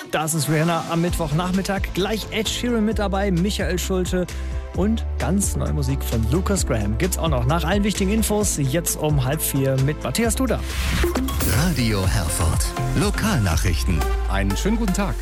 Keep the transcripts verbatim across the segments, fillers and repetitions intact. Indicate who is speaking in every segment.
Speaker 1: Das ist Rihanna am Mittwochnachmittag. Gleich Ed Sheeran mit dabei, Michael Schulte und ganz neue Musik von Lucas Graham. Gibt's auch noch nach allen wichtigen Infos. Jetzt um halb vier mit Matthias Duda.
Speaker 2: Radio Herford. Lokalnachrichten.
Speaker 3: Einen schönen guten Tag.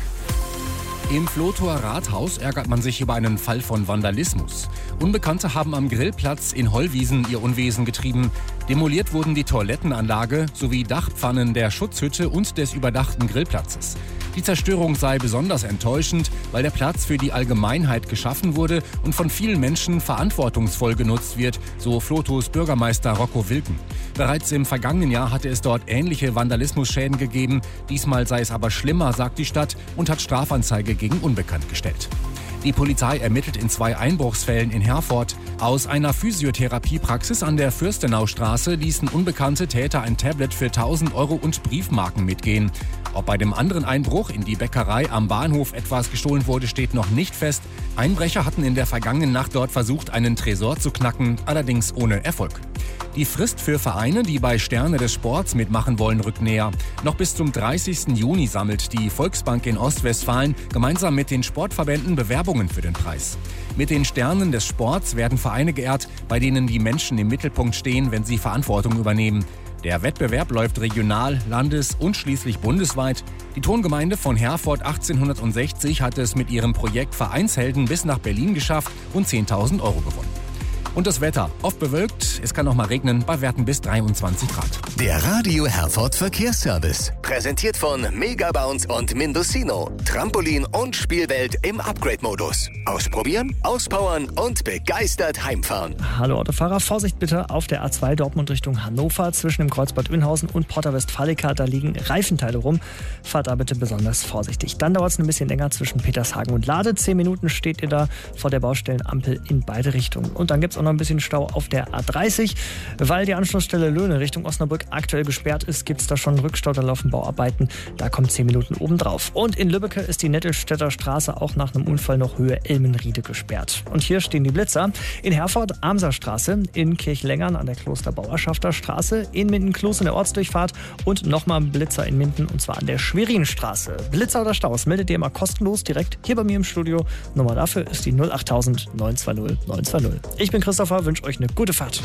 Speaker 3: Im Vlotower Rathaus ärgert man sich über einen Fall von Vandalismus. Unbekannte haben am Grillplatz in Hollwiesen ihr Unwesen getrieben. Demoliert wurden die Toilettenanlage sowie Dachpfannen der Schutzhütte und des überdachten Grillplatzes. Die Zerstörung sei besonders enttäuschend, weil der Platz für die Allgemeinheit geschaffen wurde und von vielen Menschen verantwortungsvoll genutzt wird, so Vlotos Bürgermeister Rocco Wilken. Bereits im vergangenen Jahr hatte es dort ähnliche Vandalismusschäden gegeben. Diesmal sei es aber schlimmer, sagt die Stadt und hat Strafanzeige gegen Unbekannt gestellt. Die Polizei ermittelt in zwei Einbruchsfällen in Herford. Aus einer Physiotherapiepraxis an der Fürstenaustraße ließen unbekannte Täter ein Tablet für tausend Euro und Briefmarken mitgehen. Ob bei dem anderen Einbruch in die Bäckerei am Bahnhof etwas gestohlen wurde, steht noch nicht fest. Einbrecher hatten in der vergangenen Nacht dort versucht, einen Tresor zu knacken, allerdings ohne Erfolg. Die Frist für Vereine, die bei Sterne des Sports mitmachen wollen, rückt näher. Noch bis zum dreißigsten Juni sammelt die Volksbank in Ostwestfalen gemeinsam mit den Sportverbänden Bewerbungen für den Preis. Mit den Sternen des Sports werden Vereine geehrt, bei denen die Menschen im Mittelpunkt stehen, wenn sie Verantwortung übernehmen. Der Wettbewerb läuft regional, landes- und schließlich bundesweit. Die Tongemeinde von Herford achtzehnhundertsechzig hat es mit ihrem Projekt Vereinshelden bis nach Berlin geschafft und zehntausend Euro gewonnen. Und das Wetter, oft bewölkt, es kann auch mal regnen, bei Werten bis dreiundzwanzig Grad.
Speaker 2: Der Radio Herford Verkehrsservice. Präsentiert von Megabounce und Mindocino. Trampolin und Spielwelt im Upgrade-Modus. Ausprobieren, auspowern und begeistert heimfahren.
Speaker 1: Hallo Autofahrer, Vorsicht bitte auf der A zwei Dortmund Richtung Hannover zwischen dem Kreuzbad Oeynhausen und Porta Westfalica. Da liegen Reifenteile rum. Fahrt da bitte besonders vorsichtig. Dann dauert es ein bisschen länger zwischen Petershagen und Lade. Zehn Minuten steht ihr da vor der Baustellenampel in beide Richtungen. Und dann gibt es auch noch ein bisschen Stau auf der A dreißig. Weil die Anschlussstelle Löhne Richtung Osnabrück aktuell gesperrt ist, gibt es da schon Rückstau, da laufen Bauarbeiten. Da kommt zehn Minuten obendrauf. Und in Lübbecke ist die Nettelstädter Straße auch nach einem Unfall noch Höhe Elmenriede gesperrt. Und hier stehen die Blitzer. In Herford Amserstraße, in Kirchlengern an der Klosterbauerschafter Straße, in Minden-Kloß in der Ortsdurchfahrt und nochmal Blitzer in Minden und zwar an der Schwerinstraße. Blitzer oder Staus meldet ihr immer kostenlos direkt hier bei mir im Studio. Nummer dafür ist die null achttausend neunhundertzweißig neunhundertzweißig. Ich bin Christopher, wünsche euch eine gute Fahrt.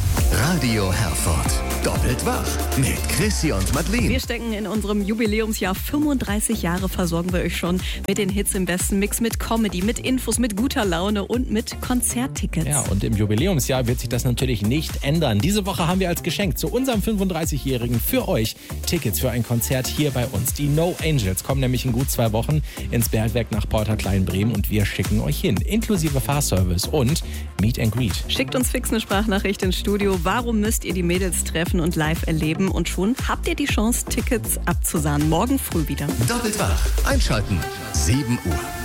Speaker 2: Radio Herford. Doppelt wach mit Chrissy und Madeleine.
Speaker 4: Wir stecken in unserem Jubiläumsjahr. fünfunddreißig Jahre versorgen wir euch schon mit den Hits im besten Mix, mit Comedy, mit Infos, mit guter Laune und mit Konzerttickets.
Speaker 5: Ja, und im Jubiläumsjahr wird sich das natürlich nicht ändern. Diese Woche haben wir als Geschenk zu unserem fünfunddreißigjährigen für euch Tickets für ein Konzert hier bei uns. Die No Angels kommen nämlich in gut zwei Wochen ins Bergwerk nach Porta Kleinbremen und wir schicken euch hin. Inklusive Fahrservice und Meet and Greet.
Speaker 4: Schickt uns fix eine Sprachnachricht ins Studio. Warum müsst ihr die Mädels treffen und live erleben? Und schon habt ihr die Chance, Tickets abzusahnen. Morgen früh wieder.
Speaker 2: Doppelt wach. Einschalten. sieben Uhr.